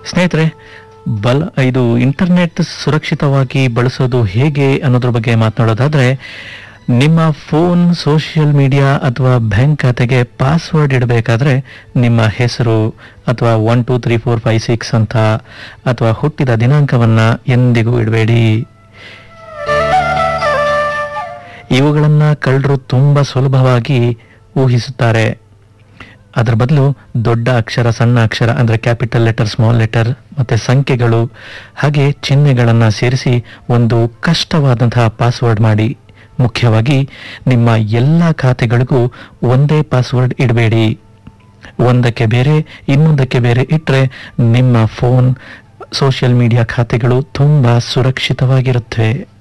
ಸ್ನೇಹಿತರೆ, ಇದು ಇಂಟರ್ನೆಟ್ ಸುರಕ್ಷಿತವಾಗಿ ಬಳಸೋದು ಹೇಗೆ ಅನ್ನೋದ್ರ ಬಗ್ಗೆ ಮಾತನಾಡೋದಾದ್ರೆ, ನಿಮ್ಮ ಫೋನ್, ಸೋಷಿಯಲ್ ಮೀಡಿಯಾ ಅಥವಾ ಬ್ಯಾಂಕ್ ಖಾತೆಗೆ ಪಾಸ್ವರ್ಡ್ ಇಡಬೇಕಾದ್ರೆ ನಿಮ್ಮ ಹೆಸರು ಅಥವಾ 123456 ಅಂತ ಅಥವಾ ಹುಟ್ಟಿದ ದಿನಾಂಕವನ್ನ ಎಂದಿಗೂ ಇಡಬೇಡಿ. ಇವುಗಳನ್ನ ಕಳ್ಳರು ತುಂಬಾ ಸುಲಭವಾಗಿ ಊಹಿಸುತ್ತಾರೆ. ಅದರ ಬದಲು ದೊಡ್ಡ ಅಕ್ಷರ, ಸಣ್ಣ ಅಕ್ಷರ ಅಂದ್ರೆ ಕ್ಯಾಪಿಟಲ್ ಲೆಟರ್, ಸ್ಮಾಲ್ ಲೆಟರ್ ಮತ್ತೆ ಸಂಖ್ಯೆಗಳು ಹಾಗೆ ಚಿಹ್ನೆಗಳನ್ನ ಸೇರಿಸಿ ಒಂದು ಕಷ್ಟವಾದಂತಹ ಪಾಸ್ವರ್ಡ್ ಮಾಡಿ. ಮುಖ್ಯವಾಗಿ ನಿಮ್ಮ ಎಲ್ಲ ಖಾತೆಗಳಿಗೂ ಒಂದೇ ಪಾಸ್ವರ್ಡ್ ಇಡಬೇಡಿ. ಒಂದಕ್ಕೆ ಬೇರೆ, ಇನ್ನೊಂದಕ್ಕೆ ಬೇರೆ ಇಟ್ಟರೆ ನಿಮ್ಮ ಫೋನ್, ಸೋಷಿಯಲ್ ಮೀಡಿಯಾ ಖಾತೆಗಳು ತುಂಬಾ ಸುರಕ್ಷಿತವಾಗಿರುತ್ತವೆ.